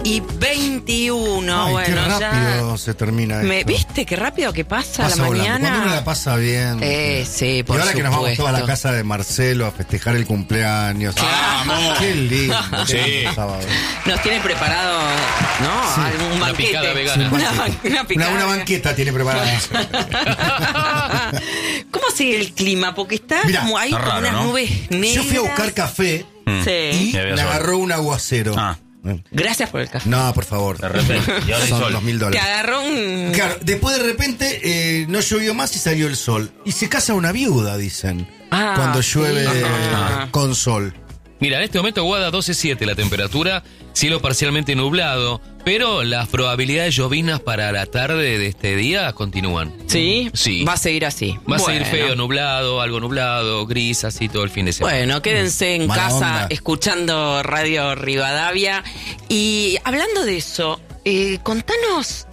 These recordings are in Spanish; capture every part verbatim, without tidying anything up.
y veintiuno. Ay, bueno, qué rápido ya se termina me, esto. ¿Viste qué rápido que pasa, Pasa la volando. mañana? Cuando uno la pasa bien. Eh, sí, por Y ahora supuesto. que nos vamos todos a la casa de Marcelo a festejar el cumpleaños. ¡Vamos! Qué lindo. Sí. Qué lindo sábado. Nos tiene preparado, ¿no? Sí. Algún Una banquete. picada vegana. Una, ban- una Una, picada. una banqueta tiene preparada. ¿Cómo sigue el clima? Porque está Mirá, como ahí está como raro, unas ¿no? nubes negras. Yo fui a buscar café Sí. y Ya veo me sol. agarró un aguacero. Ah. Gracias por el café. No, por favor. De repente. Y ahora hay Son sol. dos mil Te dólares. agarró un... Claro, después de repente eh, no llovió más y salió el sol. Y se casa una viuda, dicen. Ah, cuando sí. llueve Ajá. eh, con sol. Mira, en este momento Guada doce siete la temperatura, cielo parcialmente nublado, pero las probabilidades llovinas para la tarde de este día continúan. ¿Sí? Sí. Va a seguir así. Va a Bueno. seguir feo, nublado, algo nublado, gris, así todo el fin de semana. Bueno, quédense en Mala casa onda. escuchando Radio Rivadavia. Y hablando de eso, eh, contanos...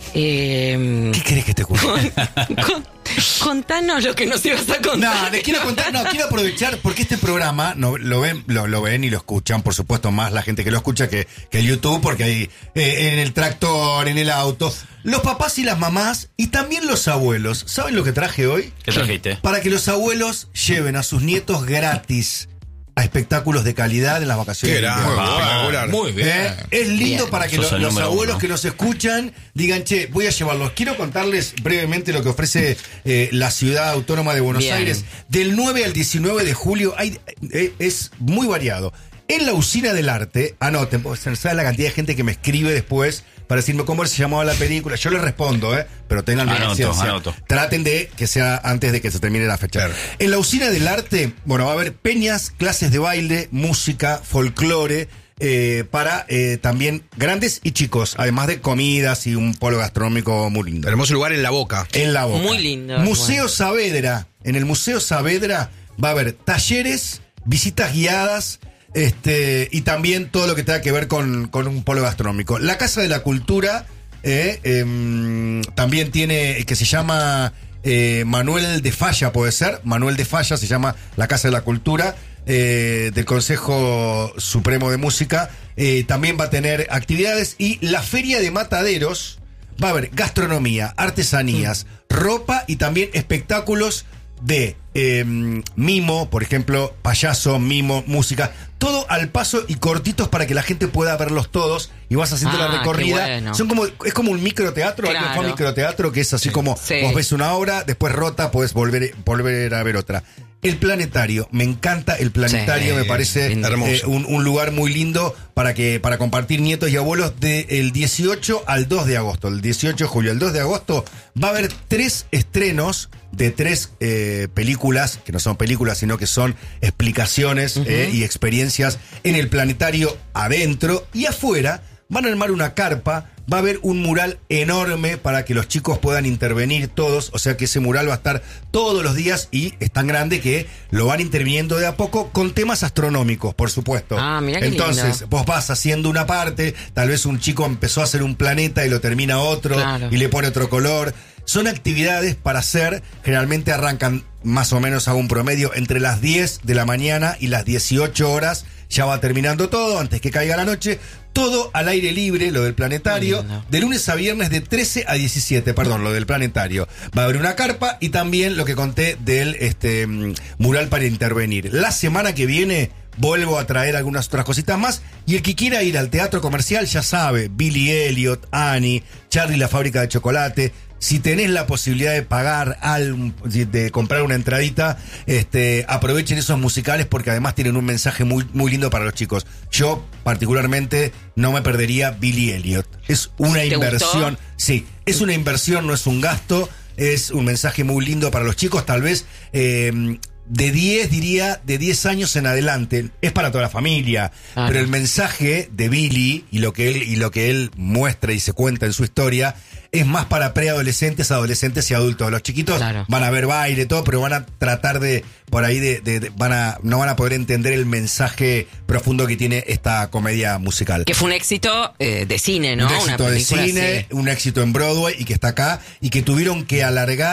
eh, ¿Qué querés que te cuente? con- contanos lo que nos ibas a contar. No, les quiero contar, no, quiero aprovechar porque este programa no, lo ven, lo, lo ven y lo escuchan, por supuesto, más la gente que lo escucha que, que el YouTube, porque hay eh, en el tractor, en el auto, los papás y las mamás y también los abuelos. ¿Saben lo que traje hoy? ¿Qué trajiste? Para que los abuelos lleven a sus nietos gratis a espectáculos de calidad en las vacaciones. Qué de grande, invierno. espectacular. Muy bien. ¿Eh? Es lindo Bien. para que Sos lo- el los número abuelos uno. que nos escuchan digan, che, voy a llevarlos. Quiero contarles brevemente lo que ofrece eh, la Ciudad Autónoma de Buenos Bien. Aires. Del nueve al diecinueve de julio hay, eh, es muy variado. En la Usina del Arte, anoten, porque se sabe la cantidad de gente que me escribe después para decirme cómo se llamaba la película. Yo les respondo, ¿eh? Pero tengan Anoto, paciencia. anoto. Traten de que sea antes de que se termine la fecha. Claro. En la Usina del Arte, bueno, va a haber peñas, clases de baile, música, folclore, eh, para eh, también grandes y chicos, además de comidas y un polo gastronómico muy lindo. Hermoso lugar en La Boca. En la Boca. Muy lindo, Museo bueno. Saavedra. En el Museo Saavedra va a haber talleres, visitas guiadas, este, y también todo lo que tenga que ver con, con un polo gastronómico. La Casa de la Cultura eh, em, también tiene, que se llama eh, Manuel de Falla, puede ser. Manuel de Falla se llama la Casa de la Cultura. eh, del Consejo Supremo de Música, eh, también va a tener actividades y la Feria de Mataderos va a haber gastronomía, artesanías, ropa y también espectáculos de eh, mimo, por ejemplo, payaso, mimo, música, todo al paso y cortitos para que la gente pueda verlos todos y vas haciendo Ah, la recorrida. qué bueno. Son como, es como un microteatro, Claro. alguien fue a microteatro que es así como Sí. vos ves una obra, después rota, podés volver, volver a ver otra. El planetario, me encanta el planetario, Sí, me parece lindo. Hermoso. eh, un, un lugar muy lindo para que para compartir nietos y abuelos del dieciocho al dos de agosto. El dieciocho de julio al dos de agosto va a haber tres estrenos de tres eh, películas, que no son películas, sino que son explicaciones eh, y experiencias en el planetario adentro y afuera. Van a armar una carpa, va a haber un mural enorme para que los chicos puedan intervenir todos, o sea que ese mural va a estar todos los días y es tan grande que lo van interviniendo de a poco con temas astronómicos, por supuesto. Ah, mirá qué Entonces, lindo. vos vas haciendo una parte, tal vez un chico empezó a hacer un planeta y lo termina otro Claro. y le pone otro color. Son actividades para hacer, generalmente arrancan más o menos a un promedio entre las diez de la mañana y las dieciocho horas, ya va terminando todo antes que caiga la noche, todo al aire libre, lo del planetario, Muy lindo. de lunes a viernes de trece a diecisiete, perdón, lo del planetario. Va a haber una carpa y también lo que conté del este mm, mural para intervenir. La semana que viene vuelvo a traer algunas otras cositas más y el que quiera ir al teatro comercial ya sabe, Billy Elliot, Annie, Charlie la fábrica de chocolate. Si tenés la posibilidad de pagar, al, de comprar una entradita, este, aprovechen esos musicales porque además tienen un mensaje muy, muy lindo para los chicos. Yo particularmente no me perdería Billy Elliot. Es una ¿Te inversión. gustó? Sí, es una inversión, no es un gasto. Es un mensaje muy lindo para los chicos, tal vez eh, de diez, diría, de diez años en adelante. Es para toda la familia. Ah, pero no. el mensaje de Billy y lo que él, y lo que él muestra y se cuenta en su historia es más para preadolescentes, adolescentes y adultos. Los chiquitos Claro. van a ver baile, todo, pero van a tratar de, por ahí, de, de- de- van a, no van a poder entender el mensaje profundo que tiene esta comedia musical. Que fue un éxito eh, de cine, ¿no? Un éxito Una de película, cine, sí. un éxito en Broadway y que está acá y que tuvieron que alargar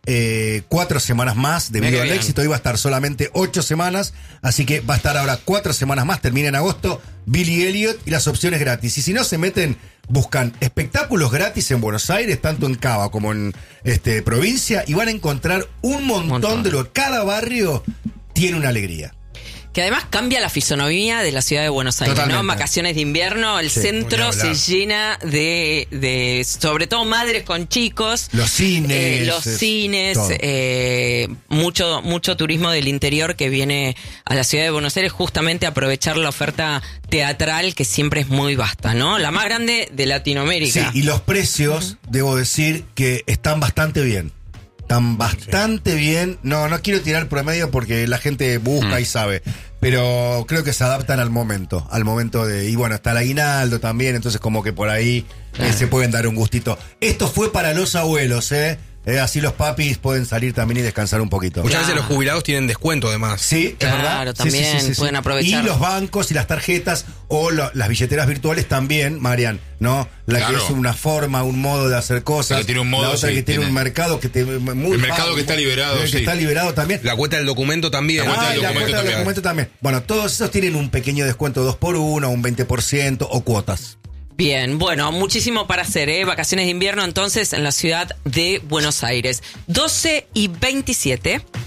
eh, cuatro semanas más debido Mira al bien. éxito. Iba a estar solamente ocho semanas, así que va a estar ahora cuatro semanas más, termina en agosto. Billy Elliot y las opciones gratis. Y si no se meten, buscan espectáculos gratis en Buenos Aires, tanto en Cava como en este, provincia, y van a encontrar un montón, Montón. de lo que cada barrio tiene una alegría. Que además cambia la fisonomía de la ciudad de Buenos Aires, Totalmente. ¿no? En vacaciones de invierno, el Sí, centro ni se hablar. llena de, de, sobre todo madres con chicos. Los cines. Eh, los es- cines, todo. eh, mucho, mucho turismo del interior que viene a la ciudad de Buenos Aires justamente a aprovechar la oferta teatral que siempre es muy vasta, ¿no? La más grande de Sí, Latinoamérica. y los precios, debo decir, que están bastante bien. Están bastante bien. No, no quiero tirar promedio porque la gente busca Mm. y sabe. Pero creo que se adaptan al momento. Al momento de. Y bueno, está el aguinaldo también. Entonces, como que por ahí eh, se pueden dar un gustito. Esto fue para los abuelos, ¿eh? Eh, así los papis pueden salir también y descansar un poquito. Muchas veces Claro. los jubilados tienen descuento además. Sí, es Claro, verdad. Sí, también sí, sí, sí, pueden sí. aprovechar. Y los bancos y las tarjetas o lo- las billeteras virtuales también, Marian, ¿no? La Claro. que es una forma, un modo de hacer cosas. La que tiene un modo, la otra sí, que tiene, tiene. un mercado que te muy El mercado pago, que está muy- liberado, Que sí. está liberado también. La cuenta del documento también. La cuenta Ah, del y la documento cuenta del también. documento también. Bueno, todos esos tienen un pequeño descuento dos por uno, un veinte por ciento o cuotas. Bien, bueno, muchísimo para hacer, ¿eh? Vacaciones de invierno entonces en la ciudad de Buenos Aires. doce y veintisiete.